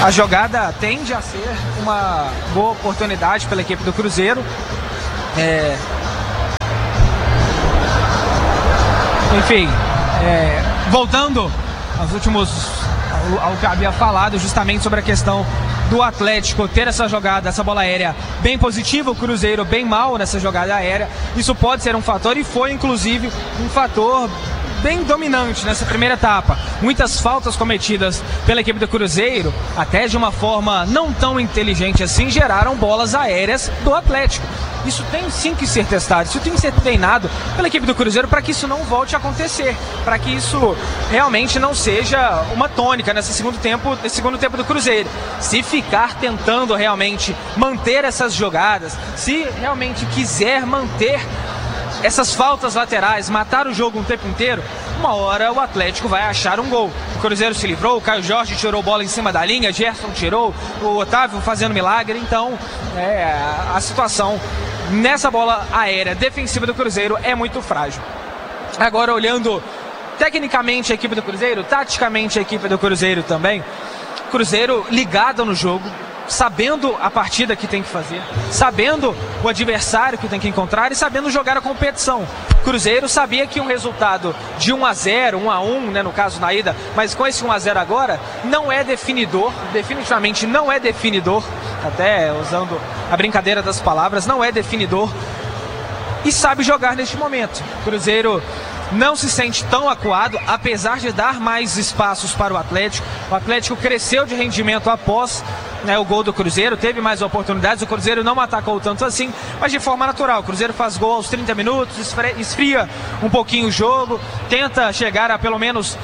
A jogada tende a ser uma boa oportunidade pela equipe do Cruzeiro. Enfim, voltando ao que havia falado justamente sobre a questão do Atlético ter essa jogada, essa bola aérea bem positiva, o Cruzeiro bem mal nessa jogada aérea. Isso pode ser um fator e foi inclusive um fator bem dominante nessa primeira etapa. Muitas faltas cometidas pela equipe do Cruzeiro, até de uma forma não tão inteligente assim, geraram bolas aéreas do Atlético. Isso tem sim que ser testado, isso tem que ser treinado pela equipe do Cruzeiro para que isso não volte a acontecer, para que isso realmente não seja uma tônica nesse segundo tempo do Cruzeiro. Se ficar tentando realmente manter essas jogadas, se realmente quiser manter essas faltas laterais, matar o jogo um tempo inteiro, uma hora o Atlético vai achar um gol. O Cruzeiro se livrou, o Caio Jorge tirou bola em cima da linha, Gerson tirou, o Otávio fazendo milagre. Então a situação nessa bola aérea defensiva do Cruzeiro é muito frágil. Agora, olhando tecnicamente a equipe do Cruzeiro, taticamente a equipe do Cruzeiro também, Cruzeiro ligado no jogo, sabendo a partida que tem que fazer, sabendo o adversário que tem que encontrar e sabendo jogar a competição. Cruzeiro sabia que um resultado de 1-0, 1-1, né, no caso na ida, mas com esse 1-0 agora, não é definidor, definitivamente não é definidor, até usando a brincadeira das palavras, não é definidor, e sabe jogar neste momento. Cruzeiro não se sente tão acuado, apesar de dar mais espaços para o Atlético. O Atlético cresceu de rendimento após o gol do Cruzeiro, teve mais oportunidades, o Cruzeiro não atacou tanto assim, mas de forma natural. O Cruzeiro faz gol aos 30 minutos, esfria um pouquinho o jogo, tenta chegar a pelo menos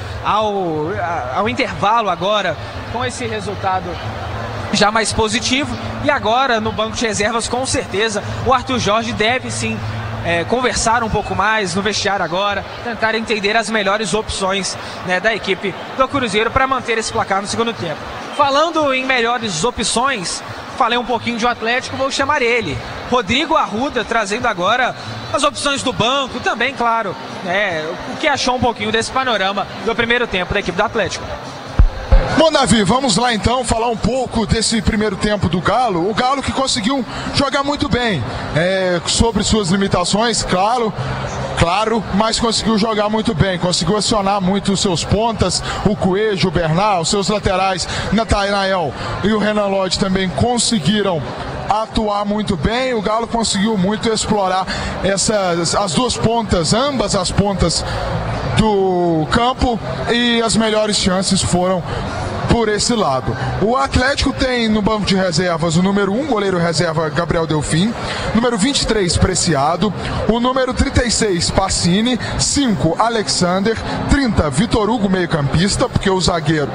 ao intervalo agora, com esse resultado já mais positivo. E agora no banco de reservas, com certeza, o Arthur Jorge deve sim conversar um pouco mais no vestiário agora, tentar entender as melhores opções da equipe do Cruzeiro para manter esse placar no segundo tempo. Falando em melhores opções, falei um pouquinho de um Atlético, vou chamar ele, Rodrigo Arruda, trazendo agora as opções do banco, também, claro, o que achou um pouquinho desse panorama do primeiro tempo da equipe do Atlético. Bom, Davi, vamos lá então falar um pouco desse primeiro tempo do Galo. O Galo que conseguiu jogar muito bem, sobre suas limitações, claro, mas conseguiu jogar muito bem, conseguiu acionar muito os seus pontas, o Coelho, o Bernal, os seus laterais, Natanael e o Renan Lodge também conseguiram atuar muito bem. O Galo conseguiu muito explorar as duas pontas, ambas as pontas do campo, e as melhores chances foram por esse lado. O Atlético tem no banco de reservas o número 1, goleiro reserva Gabriel Delfim, número 23, Preciado, o número 36, Pacini, 5, Alexander, 30, Vitor Hugo, meio campista, porque o zagueiro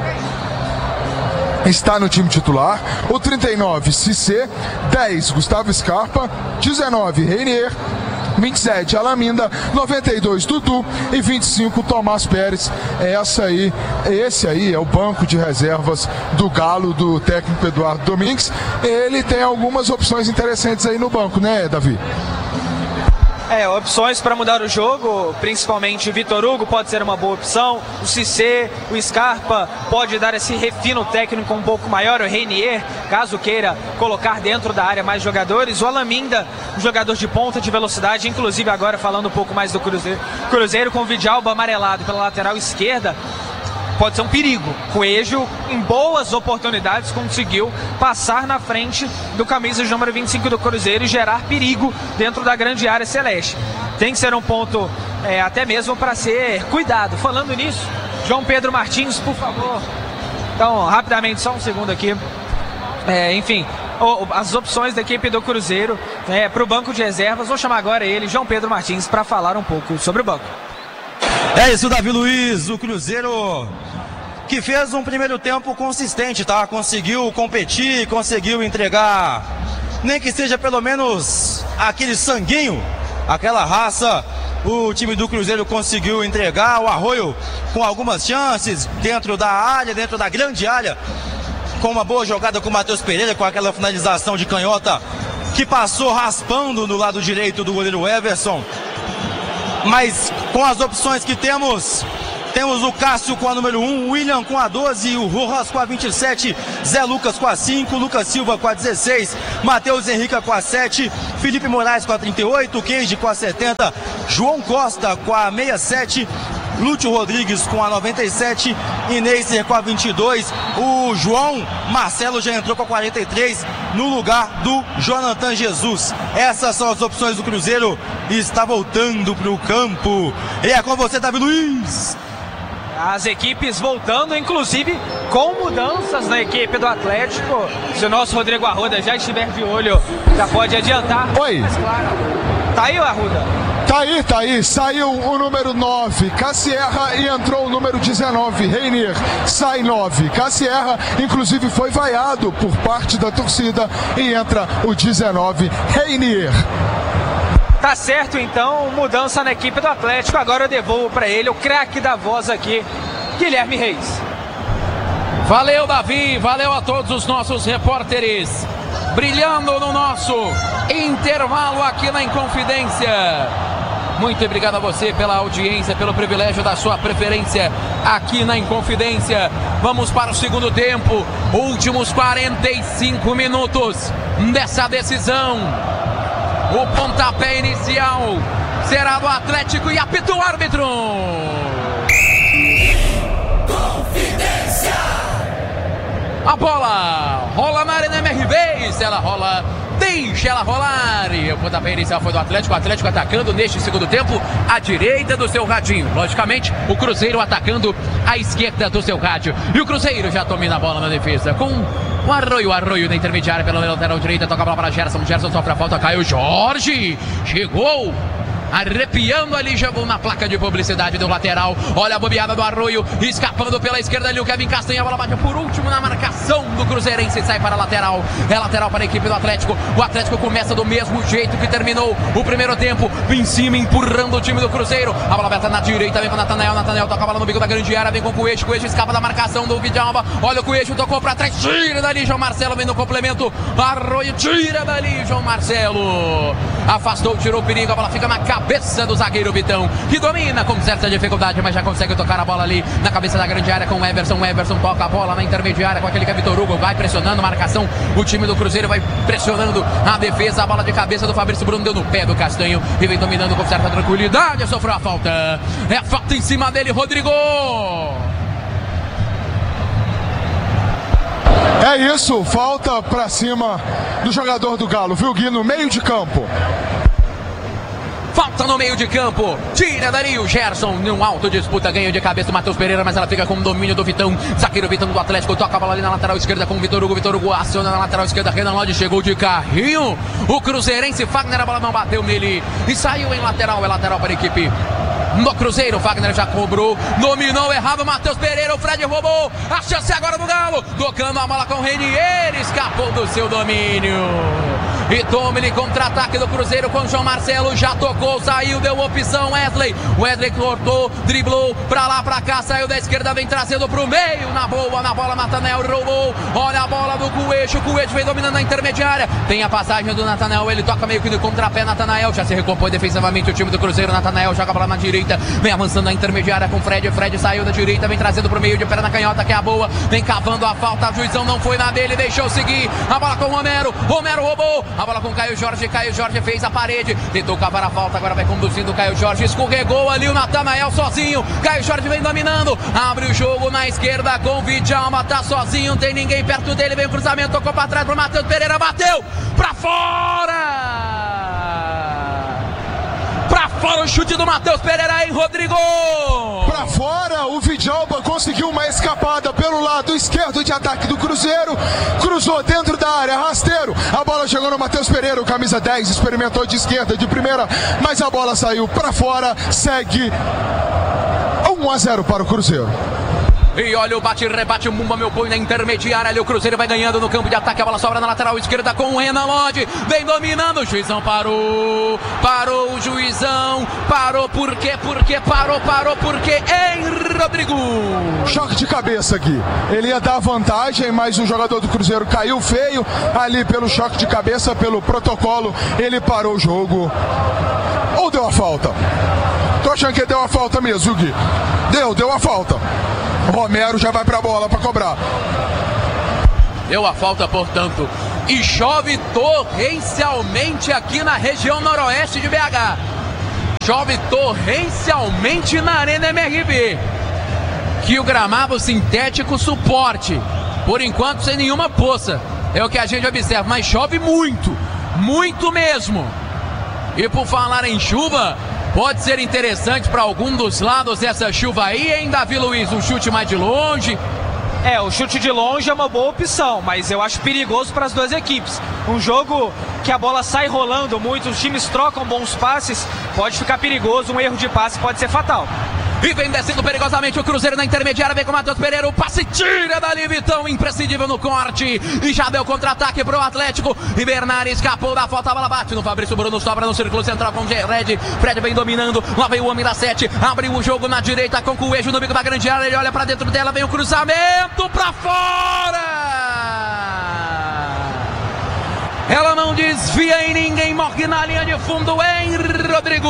está no time titular, o 39, Cissé, 10, Gustavo Scarpa, 19, Reinier, 27, Alaminda, 92, Dudu e 25, Tomás Pérez. Esse aí é o banco de reservas do Galo, do técnico Eduardo Domingues. Ele tem algumas opções interessantes aí no banco, né, Davi? Opções para mudar o jogo, principalmente Vitor Hugo pode ser uma boa opção, o Cissé, o Scarpa pode dar esse refino técnico um pouco maior, o Reinier, caso queira colocar dentro da área mais jogadores, o Alaminda, um jogador de ponta de velocidade, inclusive agora falando um pouco mais do Cruzeiro com o Vidalba amarelado pela lateral esquerda, pode ser um perigo. Coelho, em boas oportunidades, conseguiu passar na frente do camisa de número 25 do Cruzeiro e gerar perigo dentro da grande área celeste. Tem que ser um ponto até mesmo para ser cuidado. Falando nisso, João Pedro Martins, por favor. Então, rapidamente, só um segundo aqui. Enfim, as opções da equipe do Cruzeiro para o banco de reservas. Vou chamar agora ele, João Pedro Martins, para falar um pouco sobre o banco. É isso, Davi Luiz, o Cruzeiro que fez um primeiro tempo consistente, tá? Conseguiu competir, conseguiu entregar, nem que seja pelo menos aquele sanguinho, aquela raça, o time do Cruzeiro conseguiu entregar. O Arroio com algumas chances dentro da área, dentro da grande área, com uma boa jogada com o Matheus Pereira, com aquela finalização de canhota que passou raspando no lado direito do goleiro Everson. Mas com as opções que temos, Temos o Cássio com a número 1, o William com a 12, o Rojas com a 27, Zé Lucas com a 5, Lucas Silva com a 16, Matheus Henrique com a 7, Felipe Moraes com a 38, Keiji com a 70, João Costa com a 67, Lúcio Rodrigues com a 97 e Neiser com a 22. O João Marcelo já entrou com a 43 no lugar do Jonathan Jesus. Essas são as opções do Cruzeiro e está voltando para o campo. E é com você, Davi Luiz. As equipes voltando, inclusive com mudanças na equipe do Atlético. Se o nosso Rodrigo Arruda já estiver de olho, já pode adiantar. Oi. Mas claro, tá aí o Arruda? Tá aí, saiu o número 9, Cassierra, e entrou o número 19, Reinier. Sai 9, Cassierra, inclusive foi vaiado por parte da torcida, e entra o 19, Reinier. Tá certo, então, mudança na equipe do Atlético. Agora eu devolvo para ele o craque da voz aqui, Guilherme Reis. Valeu, Davi, valeu a todos os nossos repórteres, brilhando no nosso intervalo aqui na Inconfidência. Muito obrigado a você pela audiência, pelo privilégio da sua preferência aqui na Inconfidência. Vamos para o segundo tempo, últimos 45 minutos dessa decisão. O pontapé inicial será do Atlético e apita o árbitro. Confidência. A bola rola na Arena MRV, se ela rola, deixa ela rolar. E o pontapé inicial foi do Atlético. O Atlético atacando neste segundo tempo à direita do seu radinho. Logicamente, o Cruzeiro atacando à esquerda do seu rádio. E o Cruzeiro já domina a bola na defesa com o Arroio na intermediária pela lateral direita. Toca a bola para Gerson. Gerson sofre a falta. Caio Jorge chegou arrepiando ali, jogou na placa de publicidade do lateral. Olha a bobeada do Arroio, escapando pela esquerda ali o Kevin Castanha. A bola bate por último na marcação do Cruzeirense, sai para a lateral. É lateral para a equipe do Atlético. O Atlético começa do mesmo jeito que terminou o primeiro tempo, em cima, empurrando o time do Cruzeiro. A bola aberta na direita, vem com o Nathanael toca a bola no bico da grande área, vem com o Coelho escapa da marcação do Vidalba. Olha o Coelho, tocou para trás, tira dali João Marcelo, vem no complemento. Arroio tira dali João Marcelo, afastou, tirou o perigo. A bola fica na cabeça do zagueiro Vitão, que domina com certa dificuldade, mas já consegue tocar a bola ali na cabeça da grande área com o Everson. O Everson toca a bola na intermediária com aquele que é Vitor Hugo, vai pressionando marcação, o time do Cruzeiro vai pressionando a defesa. A bola de cabeça do Fabrício Bruno deu no pé do Castanho e vem dominando com certa tranquilidade. Sofreu a falta, é falta em cima dele, Rodrigo. É isso, falta pra cima do jogador do Galo, viu, Gui, no meio de campo. Falta no meio de campo, tira dali o Gerson, num alto disputa, ganho de cabeça o Matheus Pereira, mas ela fica com o domínio do Vitão. Zagueiro Vitão do Atlético, toca a bola ali na lateral esquerda com o Vitor Hugo aciona na lateral esquerda, Renan Lodge chegou de carrinho, o Cruzeirense, Fagner, a bola não bateu nele e saiu em lateral, é lateral para a equipe no Cruzeiro. Fagner já cobrou, dominou errado o Matheus Pereira, o Fred roubou, a chance agora do Galo, tocando a bola com o Reinier, escapou do seu domínio. E toma ele contra-ataque do Cruzeiro com o João Marcelo, já tocou, saiu, deu opção, Wesley cortou, driblou, pra lá, pra cá, saiu da esquerda, vem trazendo pro meio, na bola, Nathanael roubou, olha a bola do Coelho vem dominando a intermediária, tem a passagem do Nathanael, ele toca meio que no contrapé, Nathanael já se recompõe defensivamente o time do Cruzeiro, Nathanael joga a bola na direita, vem avançando na intermediária com Fred saiu da direita, vem trazendo pro meio de perna canhota, que é a boa, vem cavando a falta, a juizão não foi na dele, deixou seguir, a bola com o Romero roubou, a bola com o Caio Jorge fez a parede, tentou cavar a falta, agora vai conduzindo o Caio Jorge, escorregou ali o Nathanael sozinho, Caio Jorge vem dominando, abre o jogo na esquerda com o Vidalma, tá sozinho, não tem ninguém perto dele, vem o cruzamento, tocou pra trás pro Matheus Pereira, bateu pra fora! Pra fora o chute do Matheus Pereira, hein, Rodrigo? Pra fora, o Vidalba conseguiu uma escapada pelo lado esquerdo de ataque do Cruzeiro, cruzou dentro da área, rasteiro, a bola chegou no Matheus Pereira, o camisa 10 experimentou de esquerda, de primeira, mas a bola saiu pra fora, segue 1-0 para o Cruzeiro. E olha o bate-rebate, o Mumba meu põe na intermediária, ali o Cruzeiro vai ganhando no campo de ataque, a bola sobra na lateral esquerda com o Renan Lodge, vem dominando, o juizão parou o juizão, parou por quê, hein, Rodrigo? Choque de cabeça aqui, ele ia dar vantagem, mas o jogador do Cruzeiro caiu feio, ali pelo choque de cabeça, pelo protocolo, ele parou o jogo, ou deu a falta? achando que deu a falta mesmo, Gui. Deu a falta. O Romero já vai pra bola pra cobrar. Deu a falta, portanto. E chove torrencialmente aqui na região noroeste de BH. Chove torrencialmente na Arena MRV. Que o gramado sintético suporte. Por enquanto sem nenhuma poça. É o que a gente observa. Mas chove muito. Muito mesmo. E por falar em chuva, pode ser interessante para algum dos lados essa chuva aí, hein, Davi Luiz? Um chute mais de longe. O chute de longe é uma boa opção, mas eu acho perigoso para as duas equipes. Um jogo que a bola sai rolando muito, os times trocam bons passes, pode ficar perigoso, um erro de passe pode ser fatal. E vem descendo perigosamente o Cruzeiro na intermediária, vem com o Matheus Pereira, o passe tira dali, Vitão, imprescindível no corte, e já deu contra-ataque pro Atlético, e Bernard escapou da falta, a bola bate no Fabrício, Bruno sobra no círculo central com o Fred vem dominando, lá vem o homem da 7, abriu o jogo na direita com o Coelho no bico da grande área, ele olha pra dentro dela, vem o cruzamento pra fora! Ela não desvia e ninguém morre na linha de fundo, hein, Rodrigo?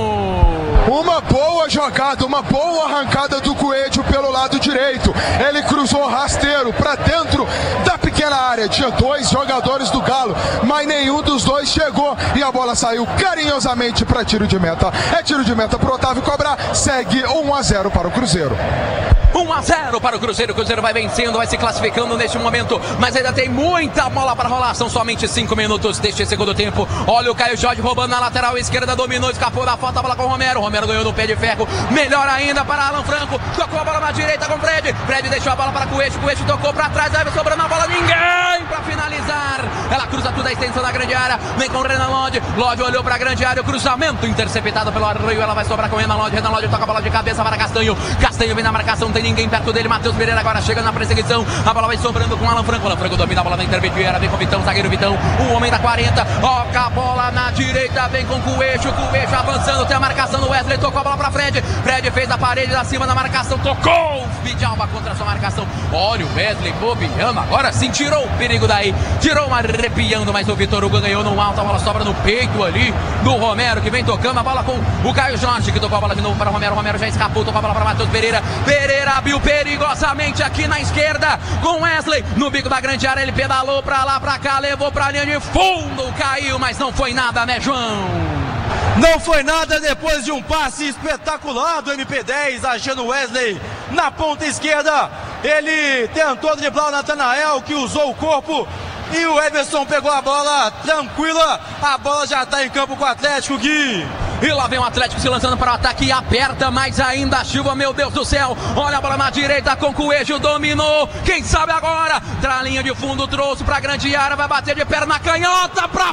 Uma boa jogada, uma boa arrancada do Coelho pelo lado direito. Ele cruzou rasteiro para dentro da pequena área. Tinha dois jogadores do Galo, mas nenhum dos dois chegou. E a bola saiu carinhosamente para tiro de meta. É tiro de meta para o Otávio cobrar. Segue 1-0 para o Cruzeiro. 1-0 para o Cruzeiro. O Cruzeiro vai vencendo, vai se classificando neste momento, mas ainda tem muita bola para rolar. São somente 5 minutos deste segundo tempo. Olha o Caio Jorge roubando na lateral esquerda, dominou, escapou da falta, a bola com o Romero. Romero ganhou no pé de ferro, melhor ainda para Alan Franco, tocou a bola na direita com Fred deixou a bola para Coelho tocou para trás, vai sobrando a bola, ninguém para finalizar, ela cruza tudo a extensão da grande área, vem com o Renan Lodge olhou para a grande área, o cruzamento interceptado pelo Arroio, ela vai sobrar com o Renan Lodge toca a bola de cabeça para Castanho vem na marcação, tem ninguém perto dele, Matheus Pereira agora chega na perseguição, a bola vai sobrando com Alan Franco domina a bola na intermediária, vem com o Vitão, zagueiro Vitão, o homem da 40, toca a bola na direita, vem com o Coelho avançando, tem a marcação do Wesley, tocou a bola para Fred fez a parede acima da marcação, tocou o Vidalba contra a sua marcação, olha o Wesley bobeando, agora sim tirou o perigo daí, tirou uma arrepiando, mas o Vitor Hugo ganhou no alto, a bola sobra no peito ali do Romero, que vem tocando a bola com o Caio Jorge, que tocou a bola de novo para o Romero já escapou, tocou a bola para Matheus Pereira abriu perigosamente aqui na esquerda, com Wesley, no bico da grande área, ele pedalou pra lá, pra cá, levou pra linha de fundo, caiu, mas não foi nada, né, João? Não foi nada depois de um passe espetacular do MP10, achando o Wesley na ponta esquerda. Ele tentou driblar o Natanael, que usou o corpo, e o Everson pegou a bola tranquila. A bola já está em campo com o Atlético, Gui. E lá vem o Atlético se lançando para o ataque, aperta mais ainda a chuva, meu Deus do céu. Olha a bola na direita com o Coelho, dominou. Quem sabe agora? Tra a linha de fundo, trouxe para a grande área, vai bater de perna canhota para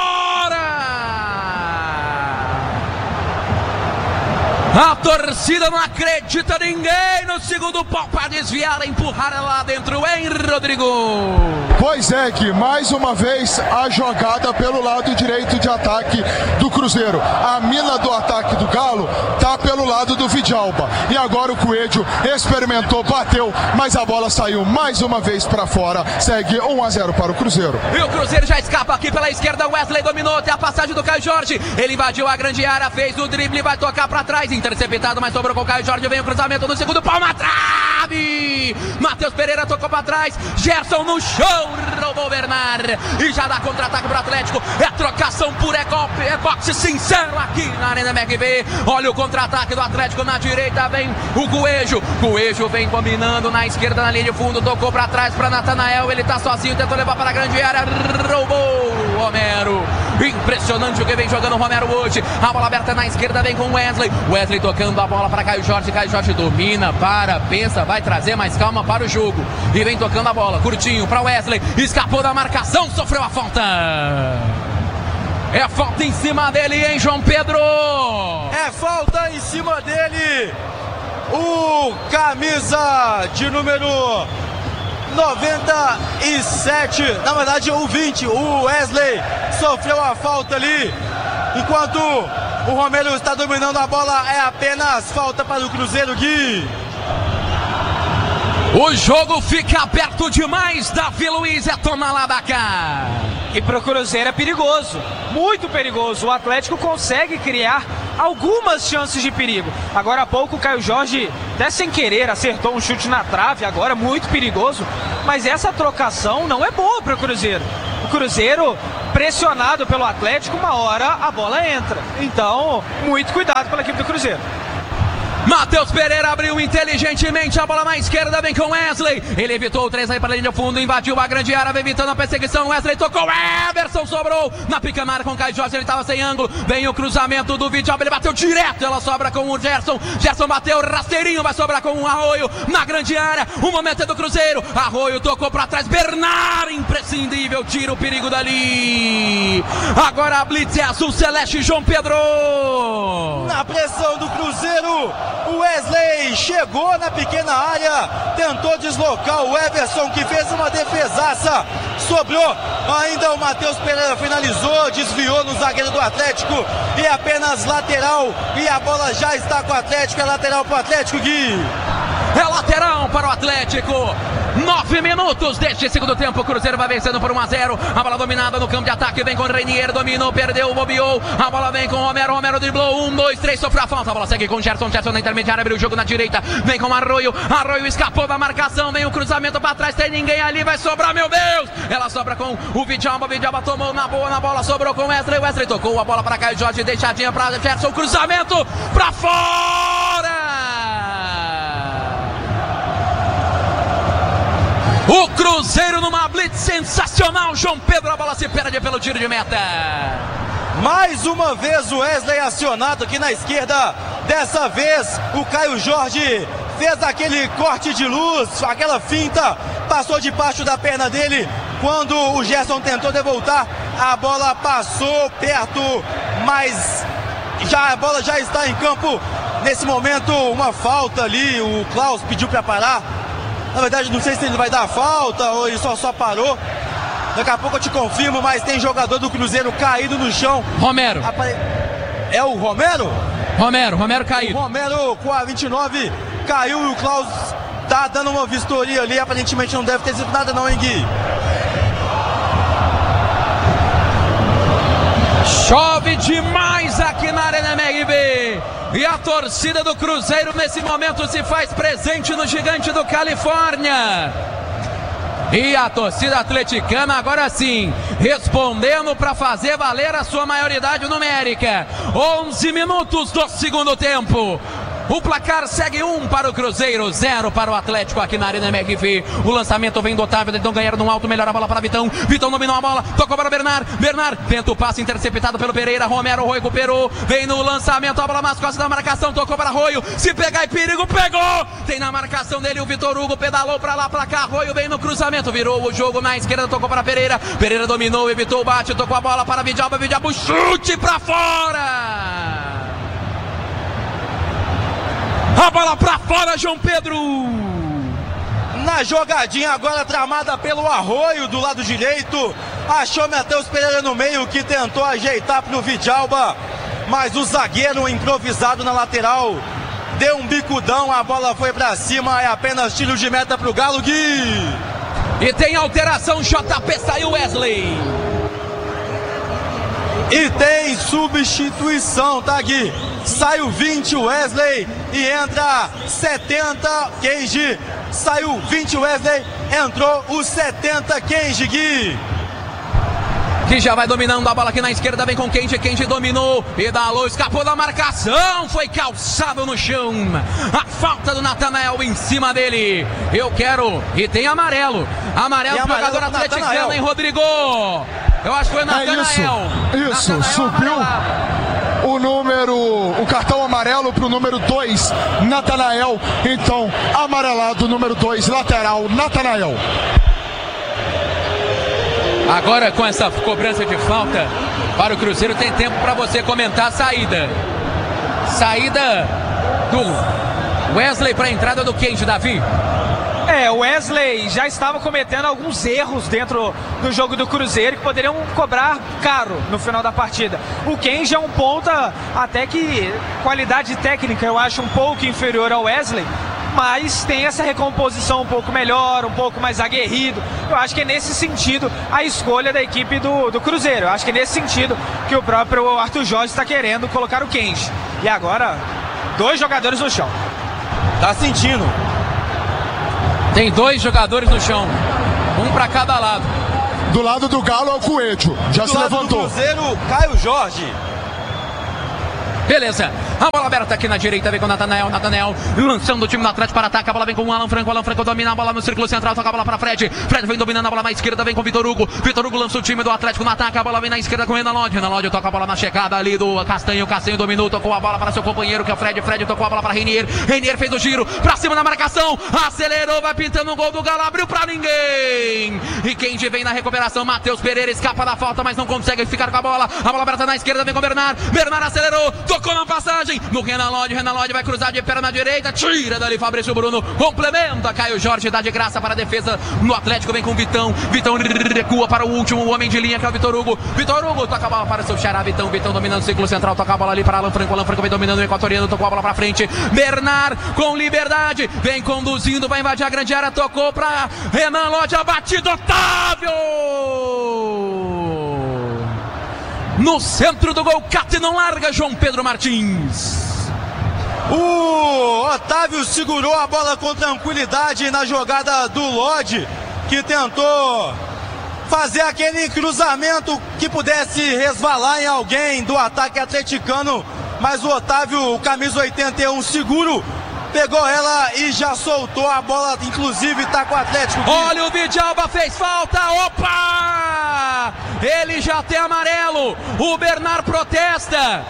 fora. A torcida não acredita ninguém no segundo pau para desviar, empurrar lá dentro, hein, Rodrigo? Pois é, que mais uma vez a jogada pelo lado direito de ataque do Cruzeiro. A mina do ataque do Galo tá pelo lado do Vidalba. E agora o Coelho experimentou, bateu, mas a bola saiu mais uma vez para fora. Segue 1-0 para o Cruzeiro. E o Cruzeiro já escapa aqui pela esquerda. Wesley dominou até a passagem do Caio Jorge. Ele invadiu a grande área, fez o drible, vai tocar para trás. Interceptado, mas sobrou com o Caio Jorge. Vem o cruzamento no segundo pau na trave. Matheus Pereira tocou para trás. Gerson no chão, roubou o Bernard. E já dá contra-ataque pro Atlético. É trocação por boxe sincero aqui na Arena MRV. Olha o contra-ataque do Atlético na direita. Vem o Coelho. Coelho vem combinando na esquerda, na linha de fundo. Tocou para trás para Natanael. Ele tá sozinho, tentou levar para a grande área. Roubou o Romero. Impressionante o que vem jogando o Romero hoje. A bola aberta na esquerda, vem com o Wesley. Wesley tocando a bola para Caio Jorge. Caio Jorge domina, pensa, vai trazer mais calma para o jogo. E vem tocando a bola, curtinho para Wesley. Escapou da marcação, sofreu a falta. É falta em cima dele, hein, João Pedro? É falta em cima dele. O camisa de número 97, na verdade o 20, o Wesley sofreu a falta ali, enquanto o Romero está dominando a bola. É apenas falta para o Cruzeiro, Gui. O jogo fica aberto demais. Davi Luiz é tomar lá da cá. E para o Cruzeiro é perigoso, muito perigoso. O Atlético consegue criar algumas chances de perigo. Agora há pouco o Caio Jorge, até sem querer, acertou um chute na trave, agora muito perigoso. Mas essa trocação não é boa para o Cruzeiro. O Cruzeiro, pressionado pelo Atlético, uma hora a bola entra. Então, muito cuidado pela equipe do Cruzeiro. Matheus Pereira abriu inteligentemente a bola na esquerda, vem com Wesley. Ele evitou o 3 aí para a linha de fundo, invadiu a grande área, vem evitando a perseguição. Wesley tocou, Everson sobrou na pica-mar com o Caio Jorge, ele estava sem ângulo. Vem o cruzamento do Vidjalba, ele bateu direto, ela sobra com o Gerson. Gerson bateu, rasteirinho, vai sobrar com o Arroio na grande área. O momento é do Cruzeiro, Arroio tocou para trás, Bernard, imprescindível, tira o perigo dali. Agora a blitz é azul celeste, João Pedro. Na pressão do Cruzeiro, o Wesley chegou na pequena área, tentou deslocar o Everson, que fez uma defesaça, sobrou ainda o Matheus Pereira, finalizou, desviou no zagueiro do Atlético, e apenas lateral, e a bola já está com o Atlético, é lateral para o Atlético, Gui. É lateral para o Atlético. 9 minutos deste segundo tempo. O Cruzeiro vai vencendo por 1-0. A bola dominada no campo de ataque. Vem com o Reinier. Dominou, perdeu, bobeou. A bola vem com o Romero. Romero driblou. 1, 2, 3. Sofreu a falta. A bola segue com o Gerson. Gerson na intermediária. Abriu o jogo na direita. Vem com o Arroio. Arroio escapou da marcação. Vem o cruzamento para trás. Tem ninguém ali. Vai sobrar, meu Deus. Ela sobra com o Vidjalba. Vidjalba tomou na boa na bola. Sobrou com o Wesley. Wesley tocou a bola para Caio Jorge. Deixadinha para Gerson. Cruzamento para fora. O Cruzeiro numa blitz sensacional. João Pedro, a bola se perde pelo tiro de meta. Mais uma vez o Wesley acionado aqui na esquerda. Dessa vez o Caio Jorge fez aquele corte de luz, aquela finta, passou debaixo da perna dele. Quando o Gerson tentou devoltar, a bola passou perto, mas a bola já está em campo. Nesse momento, uma falta ali, o Klaus pediu para parar. Na verdade, não sei se ele vai dar falta ou ele só parou. Daqui a pouco eu te confirmo, mas tem jogador do Cruzeiro caído no chão. Romero. É o Romero? Romero caído. O Romero com a 29 caiu e o Klaus tá dando uma vistoria ali. Aparentemente não deve ter sido nada não, hein, Gui? Chove demais aqui na Arena MRV. E a torcida do Cruzeiro nesse momento se faz presente no Gigante do Califórnia. E a torcida atleticana agora sim, respondendo para fazer valer a sua maioridade numérica. 11 minutos do segundo tempo. O placar segue 1 para o Cruzeiro, 0 para o Atlético aqui na Arena MRV. O lançamento vem do Otávio, então ganharam no alto, melhor a bola para Vitão. Vitão dominou a bola, tocou para Bernard. Bernard tenta o passe interceptado pelo Pereira. Romero recuperou, vem no lançamento, a bola nas costas da marcação, tocou para Arroio. Se pegar e perigo, pegou! Tem na marcação dele o Vitor Hugo, pedalou para lá, para cá. Arroio vem no cruzamento, virou o jogo na esquerda, tocou para Pereira. Pereira dominou, evitou o bate, tocou a bola para Vidjalba. Vidjalba, chute para fora! A bola pra fora, João Pedro. Na jogadinha agora tramada pelo Arroio do lado direito. Achou Matheus Pereira no meio, que tentou ajeitar pro Vidjalba. Mas o zagueiro improvisado na lateral deu um bicudão, a bola foi pra cima. É apenas tiro de meta pro Galo, Gui. E tem alteração, JP, saiu Wesley. E tem substituição, tá, Gui? Sai o 20 Wesley e entra 70 Kenji. Saiu 20 Wesley, entrou o 70 Kenji, Gui. Que já vai dominando a bola aqui na esquerda, vem com Kenji. Kenji dominou, pedalou, escapou da marcação, foi calçado no chão. A falta do Natanael em cima dele. Eu quero, e tem amarelo. Amarelo pro jogador atleticano, hein, Rodrigo? Eu acho que foi Natanael. Isso, Natanael, subiu o cartão amarelo pro número 2, Natanael. Então, amarelado, número 2, lateral, Natanael. Agora com essa cobrança de falta para o Cruzeiro, tem tempo para você comentar a saída. Saída do Wesley para a entrada do Kenji, Davi. O Wesley já estava cometendo alguns erros dentro do jogo do Cruzeiro que poderiam cobrar caro no final da partida. O Kenji é um ponta até que qualidade técnica eu acho um pouco inferior ao Wesley, mas tem essa recomposição um pouco melhor, um pouco mais aguerrido. Eu acho que é nesse sentido a escolha da equipe do Cruzeiro. Eu acho que é nesse sentido que o próprio Arthur Jorge está querendo colocar o Kenji. E agora, 2 jogadores no chão. Tá sentindo. Tem 2 jogadores no chão, um para cada lado. Do lado do Galo é o Coelho, já se levantou. Do Cruzeiro, Caio Jorge. Beleza, a bola aberta aqui na direita, vem com o Nathanael lançando o time do Atlético para ataque, a bola vem com o Alan Franco domina a bola no círculo central, toca a bola para Fred vem dominando a bola na esquerda, vem com o Vitor Hugo lança o time do Atlético no ataque, a bola vem na esquerda com o Renan Lodge toca a bola na chegada ali do Castanho dominou, tocou a bola para seu companheiro que é o Fred tocou a bola para Reinier fez o giro, pra cima da marcação, acelerou, vai pintando um gol do Galo, abriu pra ninguém, e quem vem na recuperação, Matheus Pereira escapa da falta, mas não consegue ficar com a bola aberta na esquerda, vem com o Bernard acelerou, tocou na passagem no Renan Lodge vai cruzar de perna direita, tira dali Fabrício Bruno, complementa, Caio Jorge dá de graça para a defesa no Atlético, vem com o Vitão recua para o último homem de linha que é o Vitor Hugo toca a bola para o seu xará, Vitão dominando o círculo central, toca a bola ali para Alan Franco vem dominando o equatoriano, tocou a bola para frente, Bernard com liberdade, vem conduzindo, vai invadir a grande área, tocou para Renan Lodge, abatido, Otávio! No centro do gol, Cate não larga, João Pedro Martins. O Otávio segurou a bola com tranquilidade na jogada do Lodge, que tentou fazer aquele cruzamento que pudesse resvalar em alguém do ataque atleticano, mas o Otávio, o camisa 81, seguro, pegou ela e já soltou a bola, inclusive tá com o Atlético. Olha o Vidjalba, fez falta, opa! Ele já tem amarelo, o Bernard protesta,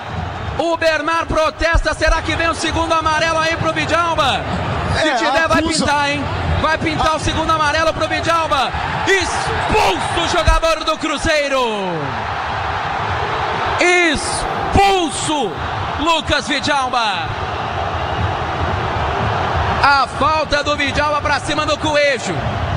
será que vem o segundo amarelo aí pro Vidjalba? Se tiver vai pintar, hein? Vai pintar o segundo amarelo pro Vidjalba, expulso o jogador do Cruzeiro, expulso Lucas Vidjalba. A falta do Vidjalba para cima do Coelho.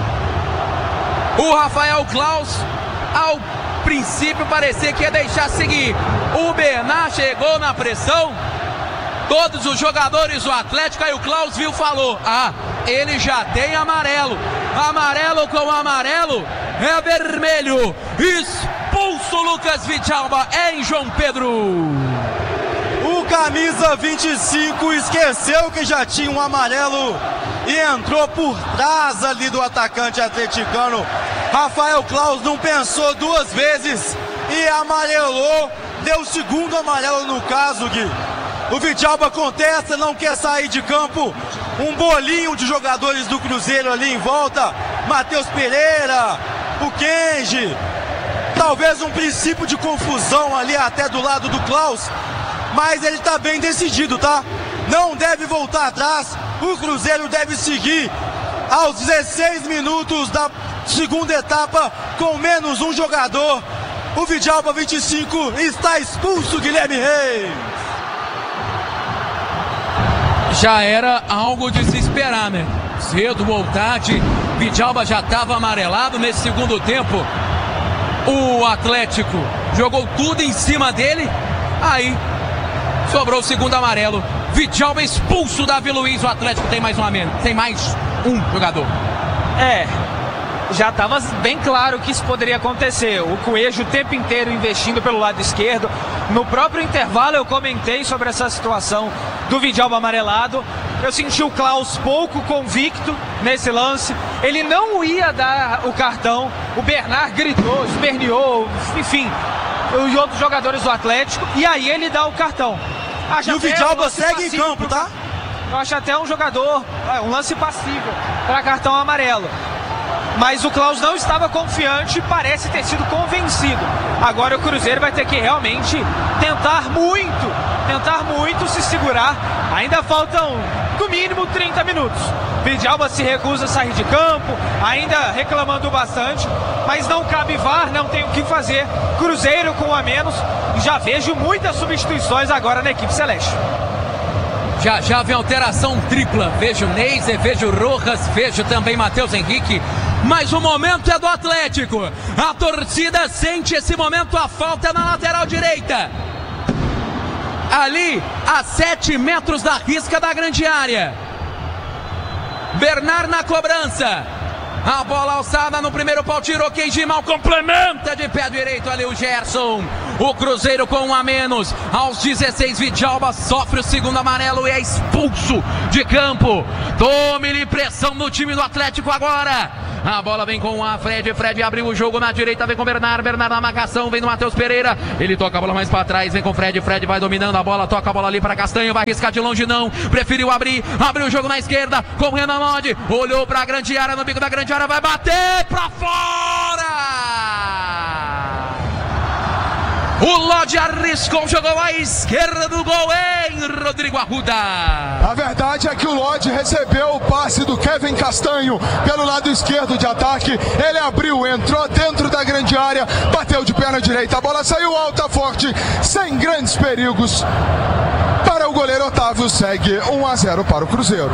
O Rafael Klaus, ao princípio parecia que ia deixar seguir. O Bernard chegou na pressão. Todos os jogadores do Atlético, aí o Klaus viu, falou: ele já tem amarelo. Amarelo com amarelo é vermelho. Expulso Lucas Vidjalba em João Pedro. O camisa 25 esqueceu que já tinha um amarelo e entrou por trás ali do atacante atleticano. Rafael Klaus não pensou 2 vezes e amarelou, deu o segundo amarelo no caso, Gui. O Vidjalba contesta, não quer sair de campo. Um bolinho de jogadores do Cruzeiro ali em volta. Matheus Pereira, o Kenji. Talvez um princípio de confusão ali até do lado do Klaus. Mas ele tá bem decidido, tá? Não deve voltar atrás. O Cruzeiro deve seguir aos 16 minutos da segunda etapa com menos um jogador. O Vidjalba 25 está expulso, Guilherme Reis. Já era algo de se esperar, né? Cedo ou tarde, Vidjalba já estava amarelado nesse segundo tempo. O Atlético jogou tudo em cima dele. Aí sobrou o segundo amarelo. Vidjalba expulso, Davi Luiz. O Atlético tem mais um jogador. Já estava bem claro que isso poderia acontecer. O Coelho o tempo inteiro investindo pelo lado esquerdo. No próprio intervalo eu comentei sobre essa situação do Vidjalba amarelado. Eu senti o Klaus pouco convicto nesse lance. Ele não ia dar o cartão. O Bernard gritou, esperneou, enfim, os outros jogadores do Atlético. E aí ele dá o cartão. E o Vidjalba segue em campo, tá? Eu acho até um jogador, um lance passível para cartão amarelo. Mas o Klaus não estava confiante e parece ter sido convencido. Agora o Cruzeiro vai ter que realmente tentar muito se segurar. Ainda faltam, no mínimo, 30 minutos. Vidjalba se recusa a sair de campo, ainda reclamando bastante. Mas não cabe VAR, não tem o que fazer. Cruzeiro com 1 a menos. Já vejo muitas substituições agora na equipe celeste. Já vem alteração tripla. Vejo Neiser, vejo Rojas, vejo também Matheus Henrique. Mas o momento é do Atlético. A torcida sente esse momento, a falta na lateral direita. Ali, a 7 metros da risca da grande área. Bernard na cobrança. A bola alçada no primeiro pau, tirou Kenji mal, complementa de pé direito ali o Gerson. O Cruzeiro com 1 a menos. Aos 16, Vidjalba sofre o segundo amarelo e é expulso de campo. Tome-lhe pressão no time do Atlético agora. A bola vem com a Fred. Fred abriu o jogo na direita, vem com o Bernard. Bernard na marcação, vem no Matheus Pereira. Ele toca a bola mais para trás, vem com o Fred. Fred vai dominando a bola, toca a bola ali para Castanho. Vai arriscar de longe, não. Preferiu abrir o jogo na esquerda com o Renan Lodge. Olhou para a grande área, no bico da grande área, vai bater para fora. O Lodge arriscou, jogou à esquerda do gol em Rodrigo Arruda. A verdade é que o Lodge recebeu o passe do Kevin Castanho pelo lado esquerdo de ataque. Ele abriu, entrou dentro da grande área, bateu de perna direita. A bola saiu alta, forte, sem grandes perigos. Para o goleiro Otávio, segue 1 a 0 para o Cruzeiro.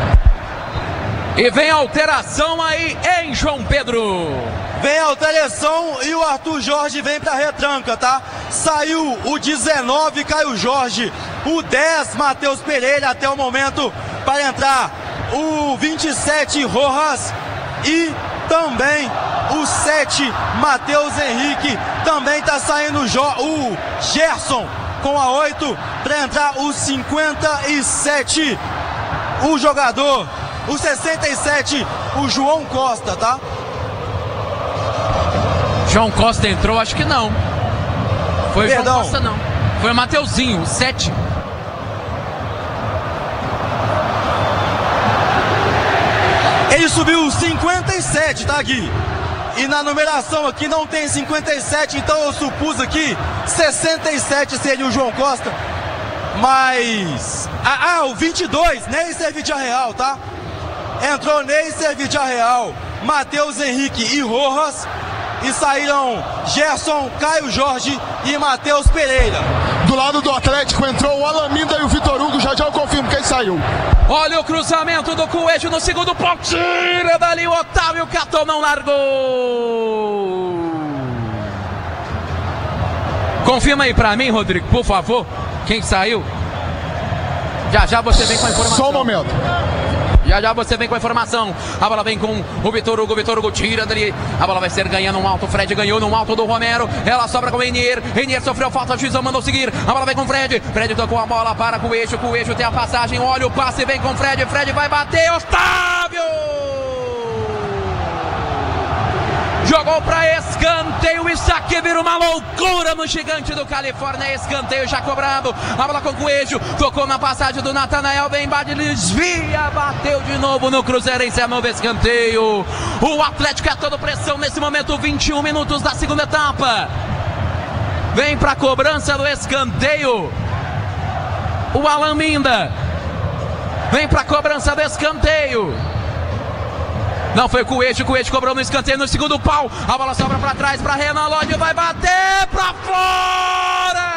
E vem a alteração aí em João Pedro. Vem a alteração e o Arthur Jorge vem pra retranca, tá? Saiu o 19, Caio Jorge. O 10, Matheus Pereira até o momento para entrar. O 27, Rojas. E também o 7, Matheus Henrique. Também tá saindo o Gerson com a 8 para entrar o 57. O jogador, o 67, o João Costa, tá? João Costa entrou? Acho que não. Foi Perdão. João Costa não. Foi o Mateuzinho, o 7. Ele subiu 57, tá, Gui? E na numeração aqui não tem 57, então eu supus aqui 67 seria o João Costa. Mas... o 22, Neisser Villarreal, tá? Entrou Neisser Villarreal, Matheus Henrique e Rojas. E saíram Gerson, Caio Jorge e Matheus Pereira. Do lado do Atlético entrou o Alaminda e o Vitor Hugo. Já eu confirmo quem saiu. Olha o cruzamento do Coelho no segundo pau. Tira dali o Otávio, catou, não largou. Confirma aí pra mim, Rodrigo, por favor. Quem saiu? Já você vem com a informação. Só um momento. Já você vem com a informação. A bola vem com o Vitor Hugo. Vitor Hugo tira dali. A bola vai ser ganhando um alto. Fred ganhou no alto do Romero. Ela sobra com o Renier. Renier sofreu falta. O juizão mandou seguir. A bola vem com o Fred. Fred tocou a bola para com o eixo. Com o eixo tem a passagem. Olha o passe. Vem com o Fred. Fred vai bater. Otávio! Jogou para escanteio. Isso aqui vira uma loucura no gigante do Califórnia. Escanteio já cobrado. A bola com o Coelho. Tocou na passagem do Natanael. Vem embaixo, desvia. Bateu de novo no Cruzeirense. É novo escanteio. O Atlético é toda pressão nesse momento. 21 minutos da segunda etapa. Vem para a cobrança do escanteio o Alaminda. Vem para a cobrança do escanteio. Não, foi o Coelho cobrou no escanteio no segundo pau. A bola sobra para trás para Renan Lodge, vai bater para fora.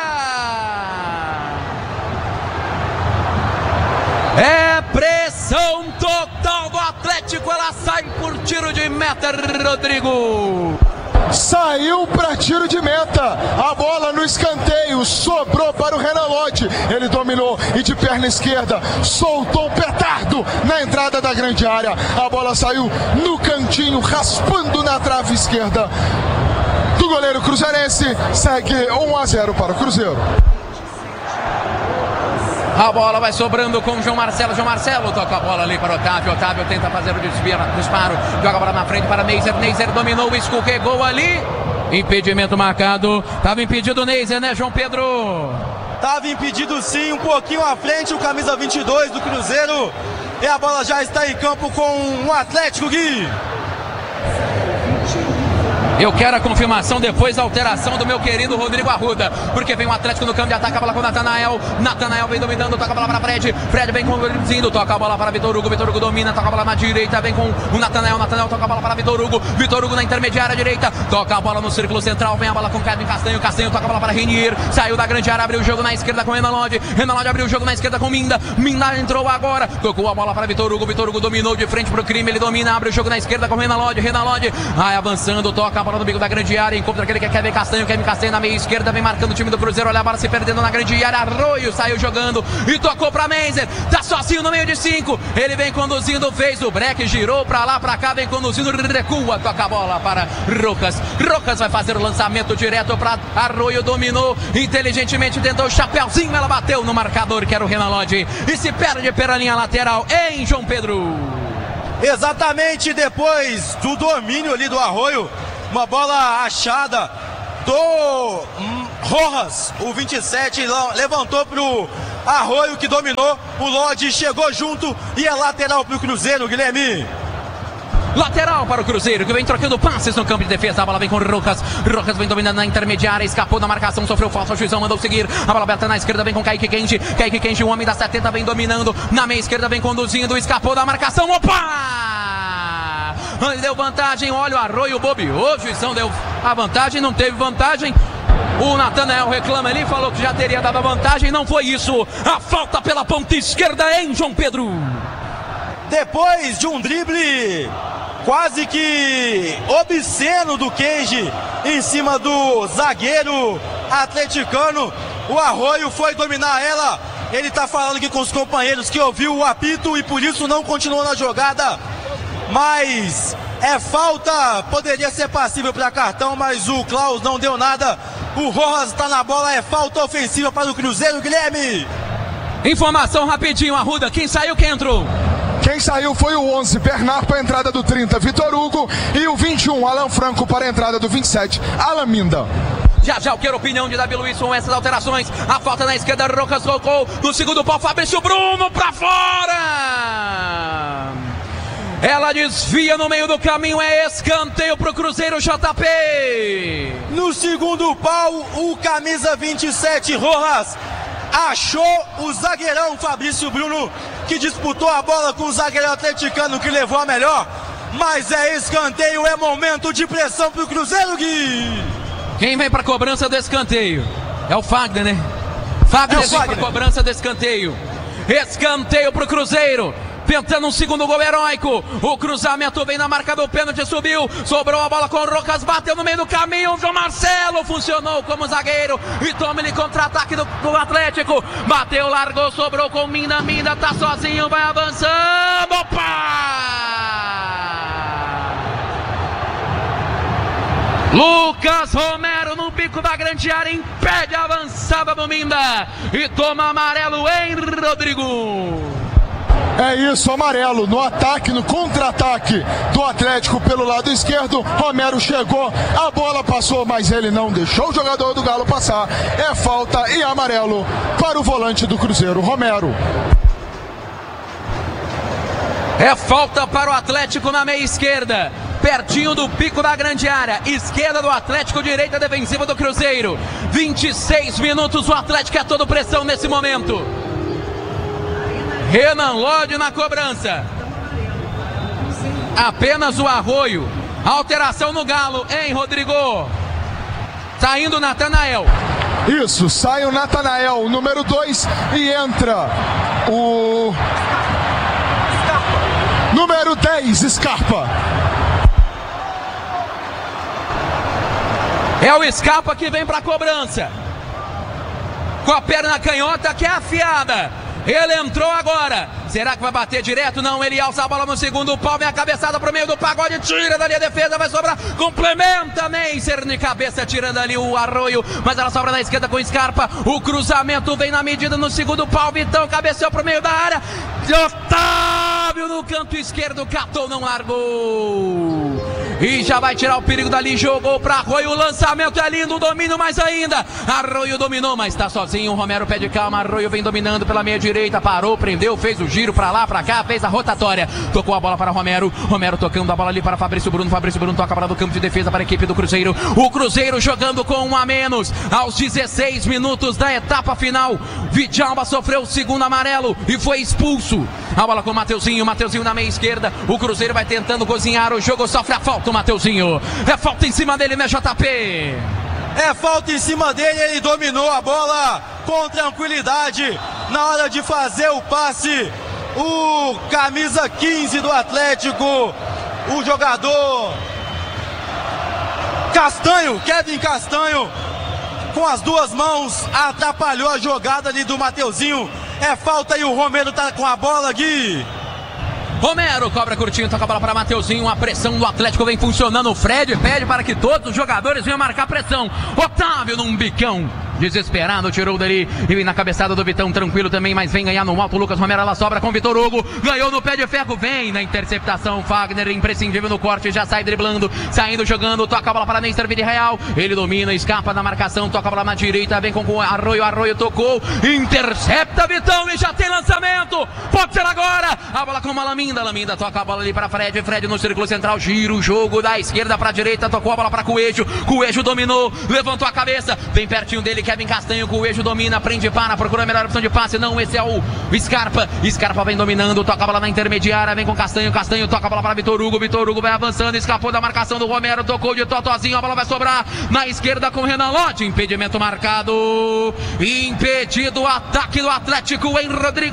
É pressão total do Atlético, ela sai por tiro de meta, Rodrigo. Saiu para tiro de meta. A bola no escanteio sobrou para o Renan Lodge. Ele dominou e de perna esquerda soltou um petardo na entrada da grande área. A bola saiu no cantinho, raspando na trave esquerda do goleiro cruzeirense. Segue 1 a 0 para o Cruzeiro. A bola vai sobrando com o João Marcelo. João Marcelo toca a bola ali para o Otávio. Otávio tenta fazer o disparo. Joga a bola na frente para Neisser. Neisser dominou, escorregou ali. Impedimento marcado. Estava impedido o Neisser, né, João Pedro? Estava impedido sim, um pouquinho à frente. O camisa 22 do Cruzeiro. E a bola já está em campo com o Atlético, Gui. Eu quero a confirmação depois da alteração do meu querido Rodrigo Arruda, porque vem o Atlético no campo de ataque, a bola com o Natanael. Natanael vem dominando, toca a bola para Fred. Fred vem conduzindo, toca a bola para Vitor Hugo. Vitor Hugo domina, toca a bola na direita, vem com o Natanael. Natanael toca a bola para Vitor Hugo. Vitor Hugo na intermediária direita, toca a bola no círculo central, vem a bola com Kevin Castanho. Castanho toca a bola para Renier, saiu da grande área, abriu o jogo na esquerda com Renan Lodge. Renan Lodge abriu o jogo na esquerda com Minda. Minda entrou agora, tocou a bola para Vitor Hugo. Vitor Hugo dominou de frente pro crime, ele domina, abre o jogo na esquerda com Renan Lodge. Renan Lodge vai avançando, toca a bola no bico da grande área, encontra aquele que é Kevin Castanho. Kevin Castanho na meia esquerda, vem marcando o time do Cruzeiro. Olha a bola se perdendo na grande área. Arroio saiu jogando e tocou pra Menzer. Tá sozinho no meio de 5. Ele vem conduzindo, fez o break, girou pra lá, pra cá, vem conduzindo, recua, toca a bola para Rocas. Rocas vai fazer o lançamento direto pra Arroio, dominou inteligentemente, tentou o chapéuzinho, ela bateu no marcador, que era o Renan Lodge, e se perde pela linha lateral em João Pedro. Exatamente depois do domínio ali do Arroio, uma bola achada do Rojas, o 27, levantou pro Arroio, que dominou, o Lodge chegou junto e é lateral pro Cruzeiro, Guilherme. Lateral para o Cruzeiro, que vem trocando passes no campo de defesa. A bola vem com Rocas. Rocas vem dominando na intermediária, escapou da marcação, sofreu falta, o juizão mandou seguir. A bola aberta na esquerda, vem com Kaique Kenji. Kaique Kenji, o homem da 70, vem dominando. Na meia esquerda, vem conduzindo, escapou da marcação. Opa! Deu vantagem, olha o Arroio, bobeou. O juizão deu a vantagem, não teve vantagem. O Natanael reclama ali, falou que já teria dado a vantagem. Não foi isso. A falta pela ponta esquerda em João Pedro. Depois de um drible quase que obsceno do Kenji em cima do zagueiro atleticano, o Arroio foi dominar ela. Ele tá falando aqui com os companheiros que ouviu o apito e por isso não continuou na jogada. Mas é falta, poderia ser passível para cartão, mas o Klaus não deu nada. O Rojas tá na bola, é falta ofensiva para o Cruzeiro, Guilherme. Informação rapidinho, Arruda, quem saiu, quem entrou? Quem saiu foi o 11, Bernard para a entrada do 30, Vitor Hugo, e o 21, Alan Franco para a entrada do 27, Alan Minda. Já eu quero a opinião de Davi Luiz com essas alterações. A falta na esquerda, Rocas colocou no segundo pau, Fabrício Bruno para fora. Ela desvia no meio do caminho, é escanteio pro Cruzeiro, JP. No segundo pau, o camisa 27, Rojas, achou o zagueirão Fabrício Bruno, que disputou a bola com o zagueirão atleticano, que levou a melhor. Mas é escanteio, é momento de pressão pro Cruzeiro, Gui. Quem vem pra cobrança do escanteio? É o Fagner, né? Fagner vem pra cobrança do escanteio. Escanteio pro Cruzeiro. Tentando um segundo gol heróico. O cruzamento vem na marca do pênalti, subiu, sobrou a bola com o Rocas, bateu no meio do caminho. O João Marcelo funcionou como zagueiro e toma ele contra-ataque do Atlético. Bateu, largou, sobrou com Minda. Minda tá sozinho, vai avançando. Opa! Lucas Romero no bico da grande área, impede a avançada do Minda e toma amarelo em Rodrigo. É isso, amarelo no ataque, no contra-ataque do Atlético pelo lado esquerdo. Romero chegou, a bola passou, mas ele não deixou o jogador do Galo passar. É falta e amarelo para o volante do Cruzeiro, Romero. É falta para o Atlético na meia esquerda, pertinho do pico da grande área. Esquerda do Atlético, direita defensiva do Cruzeiro. 26 minutos, o Atlético é todo pressão nesse momento. Renan Lodge na cobrança. Apenas o Arroio. Alteração no Galo, hein, Rodrigo? Tá indo o Natanael. Isso, sai o Natanael, número 2, e entra o número 10, Scarpa. É o Scarpa que vem pra cobrança. Com a perna canhota que é afiada. Ele entrou agora. Será que vai bater direto? Não, ele alça a bola no segundo pau, vem a cabeçada pro meio do pagode, tira dali a defesa, vai sobrar, complementa Menzer de cabeça, tirando ali o Arroio, mas ela sobra na esquerda com Scarpa. O cruzamento vem na medida no segundo pau, Vitão cabeceou pro meio da área, Otávio no canto esquerdo, catou, não largou. E já vai tirar o perigo dali, jogou para Arroio, o lançamento é lindo, o domínio mais ainda. Arroio dominou, mas está sozinho, o Romero pede calma, Arroio vem dominando pela meia direita, parou, prendeu, fez o giro para lá, para cá, fez a rotatória, tocou a bola para Romero, Romero tocando a bola ali para Fabrício Bruno toca a bola do campo de defesa para a equipe do Cruzeiro. O Cruzeiro jogando com um a menos, aos 16 minutos da etapa final. Vidjalba sofreu o segundo amarelo e foi expulso. A bola com o Mateuzinho na meia esquerda, o Cruzeiro vai tentando cozinhar o jogo, sofre a falta o Mateuzinho, é falta em cima dele, né, JP? É falta em cima dele, ele dominou a bola com tranquilidade na hora de fazer o passe. O camisa 15 do Atlético, o jogador Castanho, Kevin Castanho, com as duas mãos, atrapalhou a jogada ali do Mateuzinho. É falta e o Romero tá com a bola, Gui. Romero cobra curtinho, toca a bola para Mateuzinho. A pressão do Atlético vem funcionando. O Fred pede para que todos os jogadores venham marcar pressão. Otávio num bicão desesperado, tirou dali e vem na cabeçada do Vitão, tranquilo também, mas vem ganhar no alto. Lucas Romero, ela sobra com Vitor Hugo, ganhou no pé de ferro, vem na interceptação. Fagner, imprescindível no corte, já sai driblando, saindo, jogando, toca a bola para Néstor Villarreal, ele domina, escapa da marcação, toca a bola na direita, vem com o Arroio tocou, intercepta Vitão e já tem lançamento, pode ser agora, a bola com a Laminda toca a bola ali para Fred no círculo central, gira o jogo da esquerda para a direita, tocou a bola para Coelho dominou, levantou a cabeça, bem pertinho dele, Kevin Castanho, Coelho domina, prende, procura a melhor opção de passe, não, esse é o Scarpa vem dominando, toca a bola na intermediária, vem com Castanho toca a bola para Vitor Hugo vai avançando, escapou da marcação do Romero, tocou de totozinho, a bola vai sobrar na esquerda com Renan Lodge, impedimento marcado, impedido o ataque do Atlético em Rodrigo.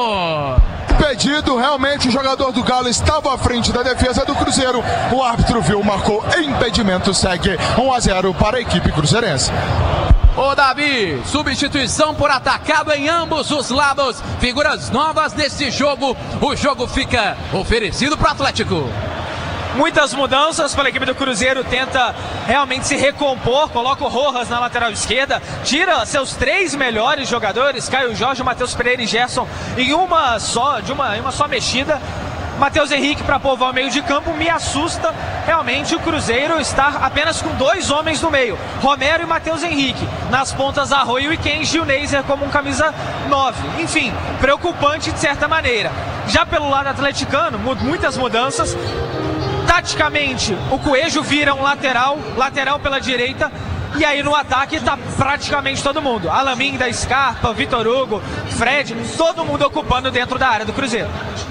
Impedido, realmente o jogador do Galo estava à frente da defesa do Cruzeiro, o árbitro viu, marcou impedimento, segue 1-0 para a equipe cruzeirense. Ô Davi, substituição por atacado em ambos os lados, figuras novas nesse jogo, o jogo fica oferecido para o Atlético. Muitas mudanças pela equipe do Cruzeiro, tenta realmente se recompor, coloca o Rojas na lateral esquerda, tira seus 3 melhores jogadores, Caio Jorge, Matheus Pereira e Gerson, em uma só mexida. Matheus Henrique para povoar o meio de campo. Me assusta realmente o Cruzeiro estar apenas com 2 homens no meio, Romero e Matheus Henrique, nas pontas Arroio e Kenji, o Neiser como um camisa 9, enfim, preocupante de certa maneira. Já pelo lado atleticano, muitas mudanças. Taticamente, o Coelho vira um lateral pela direita, e aí no ataque tá praticamente todo mundo. Alaminda, Scarpa, Vitor Hugo, Fred, todo mundo ocupando dentro da área do Cruzeiro.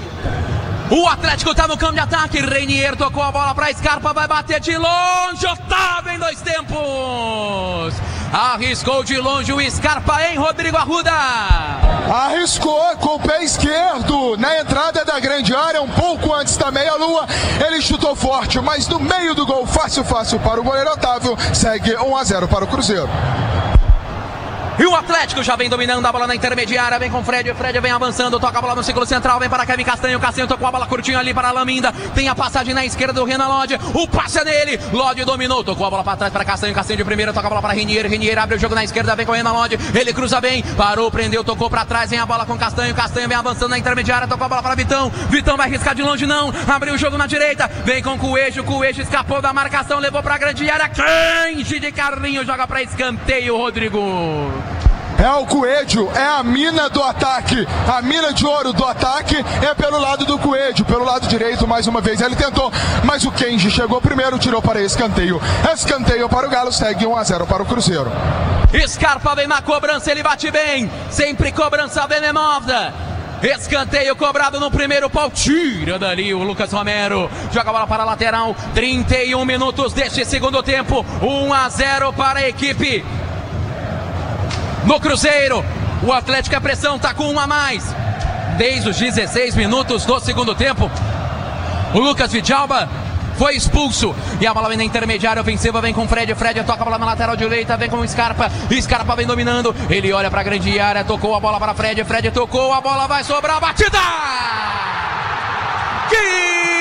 O Atlético tá no campo de ataque, Reinier tocou a bola para Scarpa, vai bater de longe, Otávio em 2 tempos. Arriscou de longe o Scarpa, hein, Rodrigo Arruda? Arriscou com o pé esquerdo na entrada da grande área, um pouco antes da meia-lua. Ele chutou forte, mas no meio do gol, fácil para o goleiro Otávio. Segue 1-0 para o Cruzeiro. E o Atlético já vem dominando a bola na intermediária, vem com Fred vem avançando, toca a bola no círculo central, vem para Kevin Castanho tocou a bola curtinho ali para a Laminda, tem a passagem na esquerda do Renan Lodge, o passe é dele, Lodge dominou, tocou a bola para trás para Castanho de primeira, toca a bola para Reinier abre o jogo na esquerda, vem com o Renan Lodge, ele cruza bem, parou, prendeu, tocou para trás, vem a bola com Castanho vem avançando na intermediária, tocou a bola para Vitão vai arriscar de longe não, abriu o jogo na direita, vem com Coelho escapou da marcação, levou para a grande área, Kenji de carrinho, joga para escanteio, Rodrigo. É o Coelho, é a mina do ataque, a mina de ouro do ataque é pelo lado do Coelho, pelo lado direito mais uma vez ele tentou, mas o Kenji chegou primeiro, tirou para escanteio para o Galo, segue 1-0 para o Cruzeiro. Scarpa vem na cobrança, ele bate bem, sempre cobrança venemosa. Escanteio cobrado no primeiro pau, tira dali o Lucas Romero, joga a bola para a lateral, 31 minutos deste segundo tempo, 1-0 para a equipe no Cruzeiro. O Atlético, a pressão tá com 1 a mais desde os 16 minutos do segundo tempo. O Lucas Vidalba foi expulso e a bola vem na intermediária ofensiva, vem com Fred toca a bola na lateral direita, vem com o Scarpa vem dominando, ele olha para a grande área, tocou a bola para Fred tocou, a bola vai sobrar, batida! Que